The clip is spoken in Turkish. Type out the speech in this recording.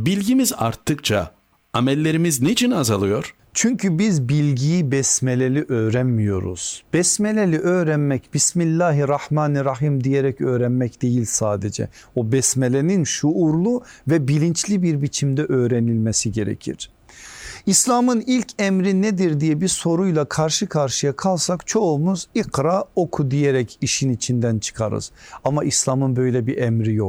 Bilgimiz arttıkça amellerimiz niçin azalıyor? Çünkü biz bilgiyi besmeleli öğrenmiyoruz. Besmeleli öğrenmek Bismillahirrahmanirrahim diyerek öğrenmek değil sadece. O besmelenin şuurlu ve bilinçli bir biçimde öğrenilmesi gerekir. İslam'ın ilk emri nedir diye bir soruyla karşı karşıya kalsak çoğumuz ikra oku diyerek işin içinden çıkarız. Ama İslam'ın böyle bir emri yok.